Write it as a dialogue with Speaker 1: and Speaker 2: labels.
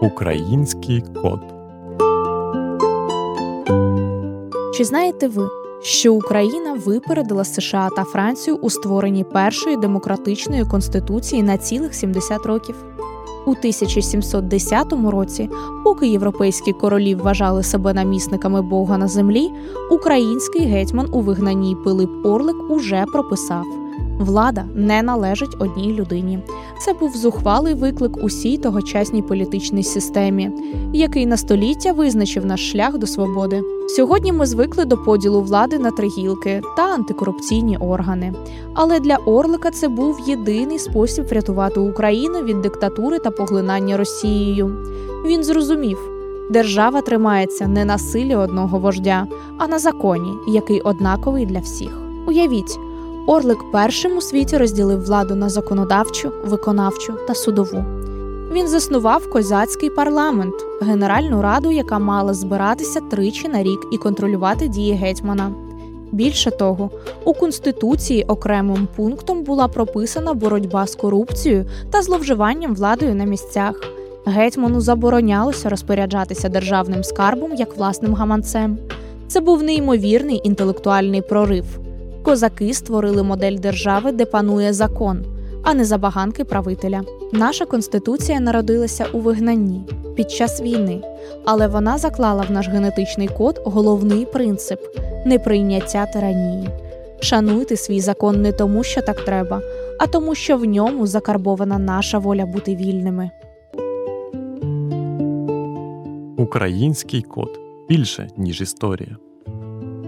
Speaker 1: Український код.
Speaker 2: Чи знаєте ви, що Україна випередила США та Францію у створенні першої демократичної конституції на цілих 70 років? У 1710 році, поки європейські королі вважали себе намісниками Бога на землі, український гетьман у вигнанні Пилип Орлик уже прописав: влада не належить одній людині. Це був зухвалий виклик усій тогочасній політичній системі, який на століття визначив наш шлях до свободи. Сьогодні ми звикли до поділу влади на три гілки та антикорупційні органи. Але для Орлика це був єдиний спосіб врятувати Україну від диктатури та поглинання Росією. Він зрозумів: держава тримається не на силі одного вождя, а на законі, який однаковий для всіх. Уявіть, Орлик першим у світі розділив владу на законодавчу, виконавчу та судову. Він заснував козацький парламент – Генеральну Раду, яка мала збиратися тричі на рік і контролювати дії гетьмана. Більше того, у Конституції окремим пунктом була прописана боротьба з корупцією та зловживанням владою на місцях. Гетьману заборонялося розпоряджатися державним скарбом як власним гаманцем. Це був неймовірний інтелектуальний прорив. Козаки створили модель держави, де панує закон, а не забаганки правителя. Наша Конституція народилася у вигнанні, під час війни, але вона заклала в наш генетичний код головний принцип – неприйняття тиранії. Шануйте свій закон не тому, що так треба, а тому, що в ньому закарбована наша воля бути вільними.
Speaker 1: Український код. Більше, ніж історія.